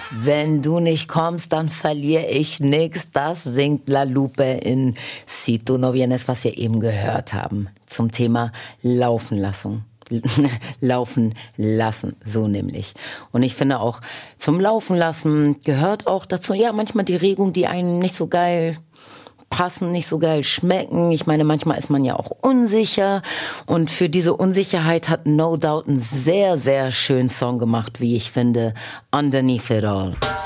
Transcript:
Wenn du nicht kommst, dann verliere ich nix. Das singt La Lupe in Si tu no vienes, was wir eben gehört haben. Zum Thema Laufen lassen. Laufen lassen, so nämlich. Und ich finde auch, zum Laufen lassen gehört auch dazu, ja, manchmal die Regung, die einem nicht so geil passen, nicht so geil schmecken. Ich meine, manchmal ist man ja auch unsicher. Und für diese Unsicherheit hat No Doubt einen sehr, sehr schönen Song gemacht, wie ich finde, Underneath It All.